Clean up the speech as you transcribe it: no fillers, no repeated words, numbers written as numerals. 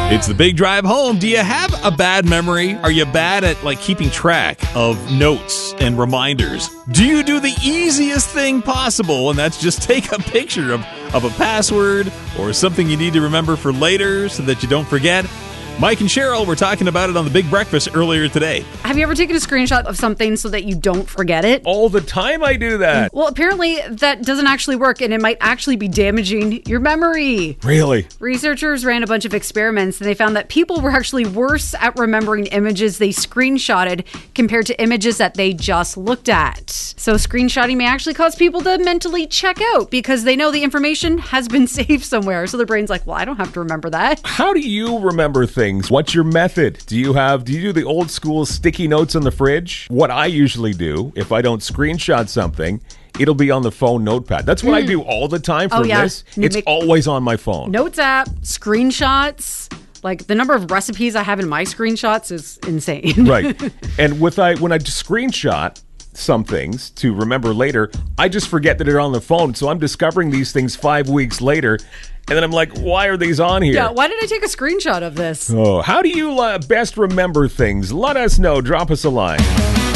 It's the big drive home. Do you have a bad memory? Are you bad at keeping track of notes and reminders? Do you do the easiest thing possible, and that's just take a picture of a password or something you need to remember for later so that you don't forget? Mike and Cheryl were talking about it on The Big Breakfast earlier today. Have you ever taken a screenshot of something so that you don't forget it? All the time I do that. Well, apparently that doesn't actually work, and it might actually be damaging your memory. Really? Researchers ran a bunch of experiments, and they found that people were actually worse at remembering images they screenshotted compared to images that they just looked at. So screenshotting may actually cause people to mentally check out because they know the information has been saved somewhere. So their brain's like, well, I don't have to remember that. How do you remember things? What's your method? Do you do the old school sticky notes on the fridge? What I usually do, if I don't screenshot something, it'll be on the phone notepad. That's what I do all the time for this. It's always on my phone. Notes app, screenshots. Like, the number of recipes I have in my screenshots is insane. Right. And when I just screenshot some things to remember later, I just forget that they're on the phone. So I'm discovering these things 5 weeks later. And then I'm like, why are these on here? Yeah, why did I take a screenshot of this? Oh, how do you best remember things? Let us know. Drop us a line.